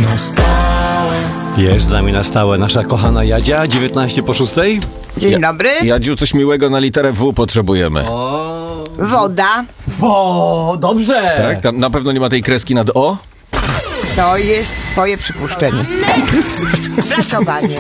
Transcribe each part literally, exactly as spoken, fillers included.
na stałe. Jest z nami na stałe nasza kochana Jadzia, dziewiętnaście po szóstej. Dzień dobry. Jadziu, coś miłego na literę W potrzebujemy. Woda. O, dobrze! Tak? Tam na pewno nie ma tej kreski nad O? To jest twoje przypuszczenie. Pracowanie.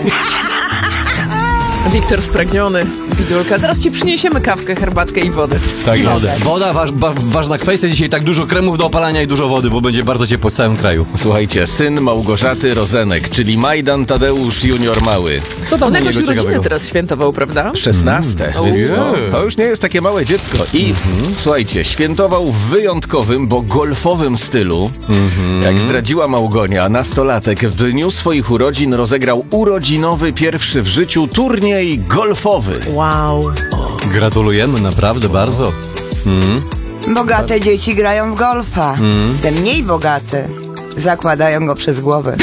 Wiktor spragniony, Widulka. Zaraz ci przyniesiemy kawkę, herbatkę i wodę. Tak, I wodę. wodę. Woda, waż, ba, ważna kwestia. Dzisiaj tak dużo kremów do opalania i dużo wody, bo będzie bardzo ciepło w całym kraju. Słuchajcie, syn Małgorzaty Rozenek, czyli Majdan Tadeusz junior mały. Co tam On u jakoś niego urodziny ciekawego? teraz świętował, prawda? szesnaste. Mm. No, to już nie jest takie małe dziecko. I słuchajcie, świętował w wyjątkowym, bo golfowym stylu. Jak zdradziła Małgonia, nastolatek w dniu swoich urodzin rozegrał urodzinowy, pierwszy w życiu turniej golfowy. Wow. Gratulujemy, naprawdę bardzo. Bogate dzieci grają w golfa. Te mniej bogate zakładają go przez głowę.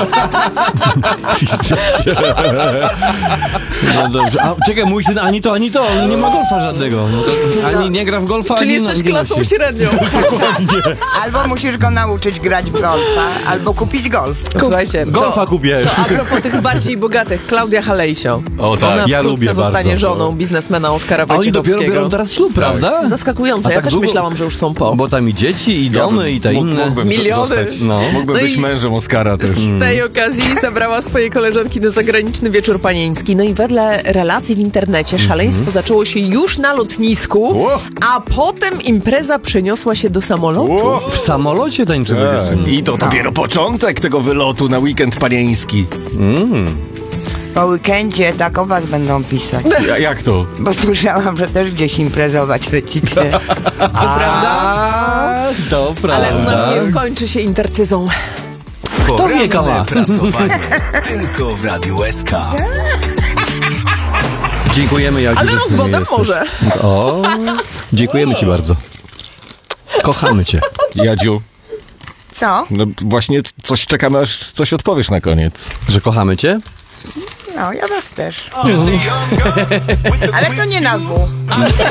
No dobrze. A czekaj, mój syn ani to, ani to. On nie ma golfa żadnego. No to ani nie gra w golfa, Czyli ani jesteś nie klasą nosi. średnią. Albo musisz go nauczyć grać w golfa, albo kupić golf. Słuchajcie, Golfa to, kupię. to a propos tych bardziej bogatych, Klaudia Halejsio. O tak, Ona ja wkrótce lubię zostanie bardzo. żoną biznesmena Oskara A oni dopiero biorą Wojciechowskiego. teraz ślub, prawda? Zaskakujące, A ja tak też długo- myślałam, że już są po. Bo tam i dzieci, i domy, i te Mógł- inne. Mógłbym z- Miliony. zostać. No. Mógłbym No być i- mężem Oskara też. Z tej okazji zabrała swoje koleżanki na zagraniczny wieczór panieński. No i wedle relacji w internecie szaleństwo zaczęło się już na lotnisku, Ło. a potem impreza przeniosła się do samolotu. O! W samolocie tańczymy Tak. dziewczyny. I to dopiero początek tego wylotu na weekend panieński. Po weekendzie tak o was będą pisać. Ja, jak to? Bo słyszałam, że też gdzieś imprezować lecicie. To prawda? A, to prawda. Ale u nas nie skończy się intercyzą. Kto wie, kama? Prasowanie tylko w Radiu S K. Dziękujemy, Jadziu, Ale że z nami rozwodem jesteś. może. O, dziękujemy ci bardzo. Kochamy cię. Jadziu, Co? no właśnie coś czekamy, aż coś odpowiesz na koniec. Że kochamy cię? No, ja was też. Ale to nie na W.